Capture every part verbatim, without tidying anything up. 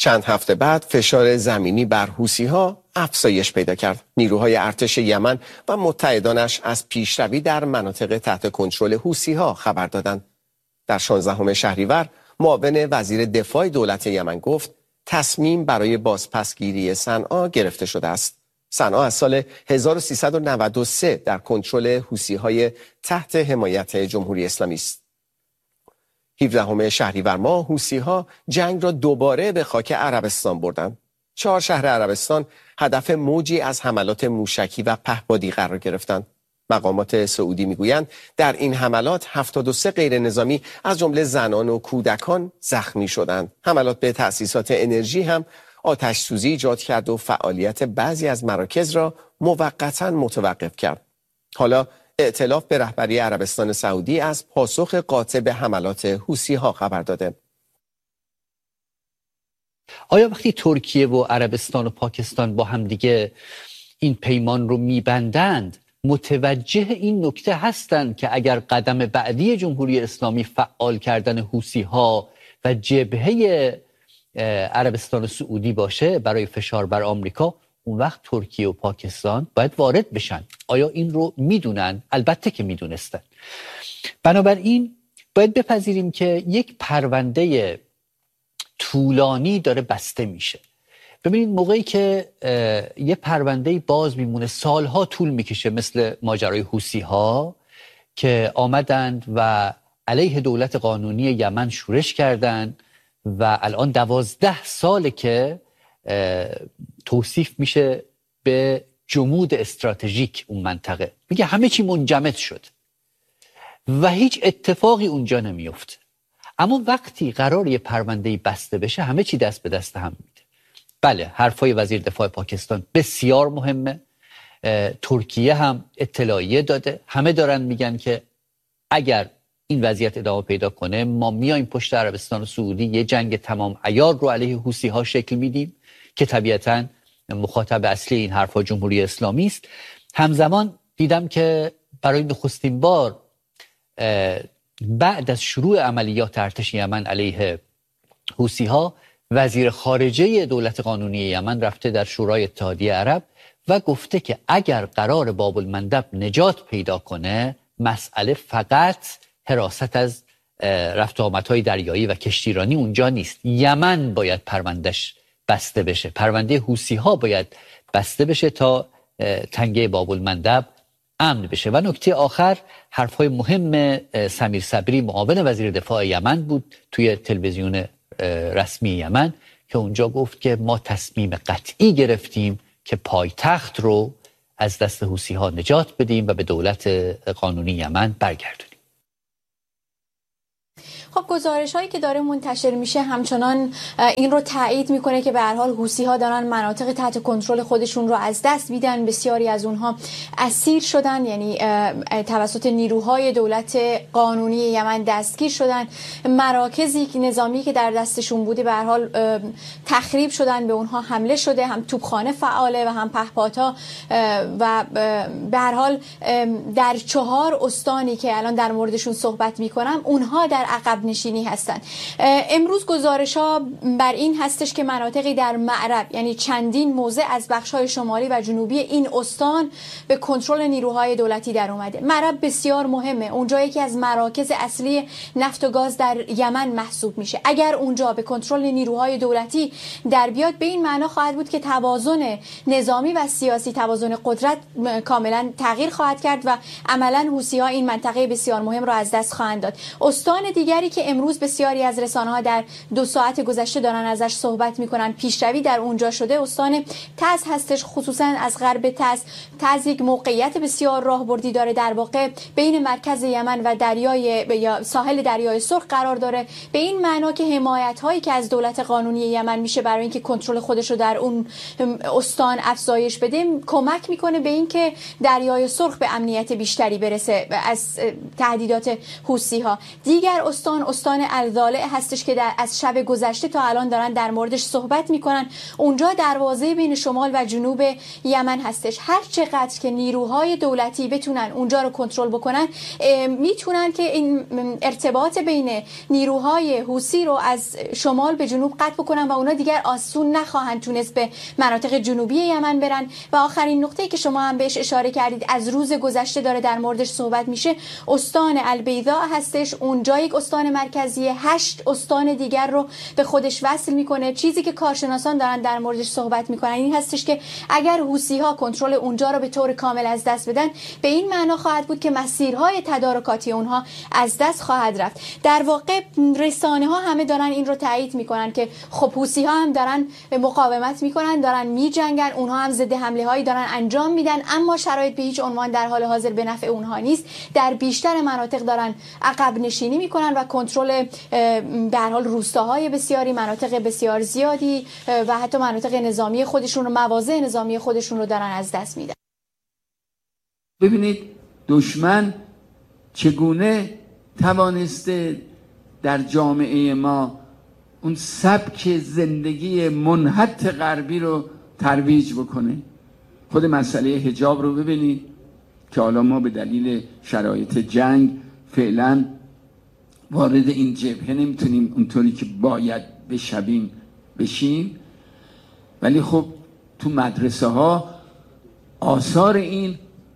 چند هفته بعد فشار زمینی بر حوثی‌ها افزایش پیدا کرد. نیروهای ارتش یمن و متحدانش از پیشروی در مناطق تحت کنترل حوثی‌ها خبر دادند. در شانزدهم شهریور معاون وزیر دفاع دولت یمن گفت تصمیم برای بازپسگیری صنعا گرفته شده است. صنعا از سال هزار و سیصد و نود و سه در کنترل حوثی‌های تحت حمایت جمهوری اسلامی است. هفدهم شهریور ماه حوثی‌ها جنگ را دوباره به خاک عربستان بردند. چهار شهر عربستان هدف موجی از حملات موشکی و پهپادی قرار گرفتند. مقامات سعودی میگویند در این حملات هفتاد و سه غیر نظامی از جمله زنان و کودکان زخمی شدند. حملات به تأسیسات انرژی هم آتش سوزی ایجاد کرد و فعالیت بعضی از مراکز را موقتا متوقف کرد. حالا ائتلاف به رهبری عربستان سعودی از پاسخ قاطع به حملات حوثی‌ها خبر داده. آیا وقتی ترکیه و عربستان و پاکستان با هم دیگه این پیمان رو میبندند متوجه این نکته هستند که اگر قدم بعدی جمهوری اسلامی فعال کردن حوثی‌ها و جبهه عربستان و سعودی باشه برای فشار بر آمریکا، اون وقت ترکیه و پاکستان باید وارد بشن؟ آیا این رو میدونن؟ البته که میدونستن. بنابراین باید بپذیریم که یک پرونده طولانی داره بسته میشه. ببینید موقعی که یه پرونده باز میمونه سالها طول میکشه، مثل ماجرای حوثی‌ها که آمدند و علیه دولت قانونی یمن شورش کردند و الان دوازده ساله که توصیف میشه به جمود استراتژیک اون منطقه. میگه همه چی منجمد شد و هیچ اتفاقی اونجا نمیفته. اما وقتی قرار یه پرونده بسته بشه همه چی دست به دست هم میده. بله، حرفای وزیر دفاع پاکستان بسیار مهمه. ترکیه هم اطلاعیه داده. همه دارن میگن که اگر این وضعیت ادامه پیدا کنه ما میایم پشت عربستان و سعودی یه جنگ تمام عیار رو علیه حوثی‌ها شکل میدیم که طبیعتاً مخاطب اصلی این حرفا جمهوری اسلامی است. همزمان دیدم که برای نخستین بار بعد از شروع عملیات ارتش یمن علیه حوثی‌ها وزیر خارجه دولت قانونی یمن رفته در شورای اتحادیه عرب و گفته که اگر قرار باب المندب نجات پیدا کنه مسئله فقط حراست از رفت و آمدهای دریایی و کشتیرانی اونجا نیست. یمن باید پروندهش بسته بشه، پرونده حوثی‌ها باید بسته بشه تا تنگه باب المندب امن بشه. و نکته آخر حرفهای مهم سمیر صبری معاون وزیر دفاع یمن بود توی تلویزیون رسمی یمن که اونجا گفت که ما تصمیم قطعی گرفتیم که پایتخت رو از دست حوثی‌ها نجات بدیم و به دولت قانونی یمن برگردونیم. خب گزارش هایی که داره منتشر میشه همچنان این رو تایید میکنه که به هر حال حوثی‌ها دارن مناطق تحت کنترل خودشون رو از دست میدن. بسیاری از اونها اسیر شدن، یعنی توسط نیروهای دولت قانونی یمن دستگیر شدن. مراکزی نظامی که در دستشون بوده به هر حال تخریب شدن، به اونها حمله شده، هم توپخانه فعاله و هم پهپادها. و به هر حال در چهار استانی که الان در موردشون صحبت میکنم اونها در عقب نشینی هستند. امروز گزارش ها بر این هستش که مناطقی در معرب، یعنی چندین موضع از بخش های شمالی و جنوبی این استان به کنترل نیروهای دولتی در اومده. معرب بسیار مهمه، اونجا یکی از مراکز اصلی نفت و گاز در یمن محسوب میشه. اگر اونجا به کنترل نیروهای دولتی در بیاد به این معنا خواهد بود که توازن نظامی و سیاسی، توازن قدرت کاملا تغییر خواهد کرد و عملا حوثی‌ها این منطقه بسیار مهم را از دست خواهند داد. استان دیگری که امروز بسیاری از رسانه‌ها در دو ساعت گذشته دارن ازش صحبت میکنن، پیشروی در اونجا شده، استان تز هستش. خصوصا از غرب تز تز یک موقعیت بسیار راهبردی داره، در واقع بین مرکز یمن و دریای یا ساحل دریای سرخ قرار داره. به این معنا که حمایت هایی که از دولت قانونی یمن میشه برای اینکه کنترل خودش رو در اون استان افزایش بده کمک میکنه به اینکه دریای سرخ به امنیت بیشتری برسه از تهدیدات حوثی‌ها. دیگر دیگر استان استان الضالع هستش که در از شب گذشته تا الان دارن در موردش صحبت میکنن. اونجا دروازه بین شمال و جنوب یمن هستش. هر چقدر که نیروهای دولتی بتونن اونجا رو کنترل بکنن، میتونن که این ارتباط بین نیروهای حوثی رو از شمال به جنوب قطع بکنن و اونا دیگر آسون نخواهند تونست به مناطق جنوبی یمن برن. و آخرین نقطه‌ای که شما هم بهش اشاره کردید، از روز گذشته داره در موردش صحبت میشه، استان البیضاء هستش. اونجا یک استان مرکزی، هشت استان دیگر رو به خودش وصل میکنه. چیزی که کارشناسان دارن در موردش صحبت میکنن این هستش که اگر حوثی‌ها کنترل اونجا رو به طور کامل از دست بدن، به این معنا خواهد بود که مسیرهای تدارکاتی اونها از دست خواهد رفت. در واقع رسانه ها همه دارن این رو تایید میکنن که خب حوثی‌ها هم دارن مقاومت میکنن، دارن میجنگن، اونها هم ضد حمله هایی دارن انجام میدن، اما شرایط به هیچ عنوان در حال حاضر به نفع اونها نیست. در بیشتر مناطق دارن عقب نشینی میکنن و کنترل به هر حال روستاهای بسیاری، مناطق بسیار زیادی و حتی مناطق نظامی خودشون رو، مواضع نظامی خودشون رو دارن از دست میدن. ببینید دشمن چگونه توانسته در جامعه ما اون سبک زندگی منحط غربی رو ترویج بکنه. خود مسئله حجاب رو ببینید که حالا ما به دلیل شرایط جنگ فعلا وارد این جبهه نمیتونیم اونطوری که باید بشویم بشیم، ولی خب تو مدرسه ها آثار این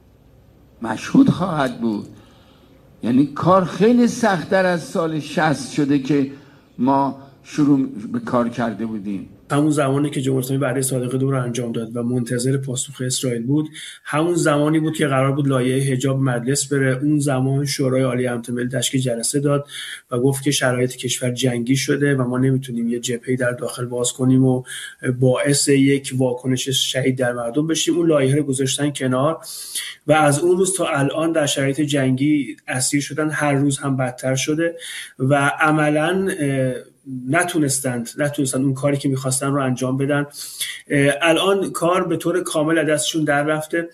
مشهود خواهد بود. یعنی کار خیلی سخت‌تر از سال شصت شده که ما شروع به کار کرده بودیم. همون زمانی که جمهوری اسلامی بعد صادق دو رو انجام داد و منتظر پاسخ اسرائیل بود، همون زمانی بود که قرار بود لایحه حجاب مجلس بره. اون زمان شورای عالی امنیت ملی تشکیل جلسه داد و گفت که شرایط کشور جنگی شده و ما نمیتونیم یه جبهه‌ای در داخل باز کنیم و باعث یک واکنش شدید در مردم بشیم. اون لایحه رو گذاشتن کنار و از اون روز تا الان در شرایط جنگی اسیر شدن، هر روز هم بدتر شده و عملاً نتونستند نتونستند اون کاری که میخواستن رو انجام بدن. الان کار به طور کامل از دستشون در رفته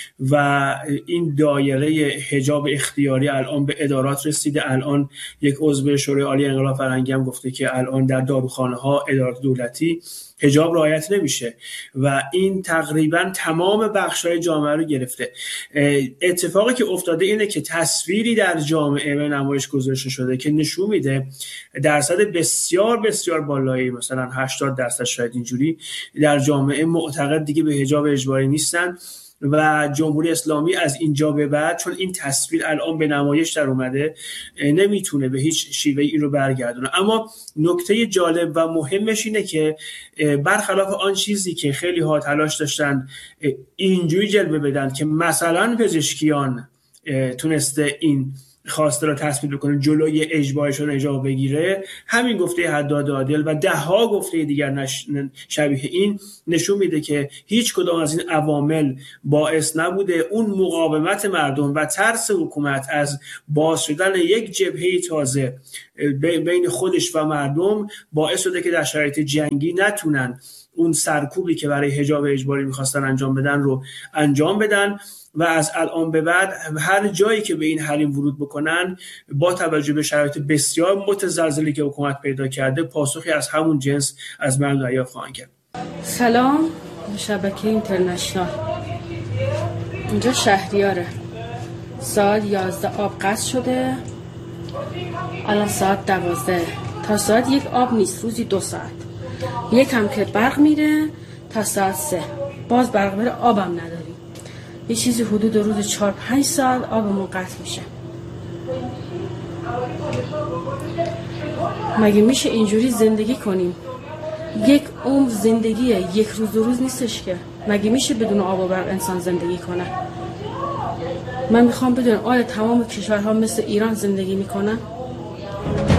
و این دایره حجاب اختیاری الان به ادارات رسیده. الان یک عضو شورای عالی انقلاب فرهنگی هم گفته که الان در داروخانه ها، ادارات دولتی حجاب رعایت نمیشه و این تقریبا تمام بخش‌های جامعه رو گرفته. اتفاقی که افتاده اینه که تصویری در جامعه به نمایش گذاشته شده که نشون میده درصد بسیار بسیار بالایی، مثلا هشتاد درصد شاید اینجوری، در جامعه معتقد دیگه به حجاب اجباری نیستن و جمهوری اسلامی از اینجا به بعد، چون این تصویر الان به نمایش در اومده، نمیتونه به هیچ شیوه این رو برگردونه. اما نکته جالب و مهمش اینه که برخلاف آن چیزی که خیلی ها تلاش داشتن اینجوری جلوه بدن که مثلا پزشکیان تونسته این خواسته را تثبیت بکنه، جلوی اجبارشون حجاب بگیره، همین گفته حداد عادل و ده ها گفته دیگر نش... شبیه این نشون میده که هیچ کدام از این عوامل باعث نبوده. اون مقاومت مردم و ترس حکومت از باز شدن یک جبهه تازه بین خودش و مردم باعث شده که در شرایط جنگی نتونن اون سرکوبی که برای حجاب اجباری میخواستن انجام بدن رو انجام بدن و از الان به بعد هر جایی که به این حریم ورود بکنن، با توجه به شرایط بسیار متزلزلی که حکومت پیدا کرده، پاسخی از همون جنس از مردم دریافت خواهند کرد. سلام، شبکه اینترنشنال. اینجا شهریاره، ساعت یازده آب قطع شده، الان ساعت دوازده. تا ساعت یک آب نیست، روزی دو ساعت. یک هم که برق میره تا ساعت سه، باز برق میره، آبم نداریم. یه چیزی حدود روز چهار پنج ساعت آبمون قطع میشه. مگه میشه اینجوری زندگی کنیم؟ یک عمر زندگیه، یک روز دو روز نیستش که. مگه میشه بدون آب و برق انسان زندگی کنه؟ من میخوام بدونم آیا تمام کشورها مثل ایران زندگی میکنن؟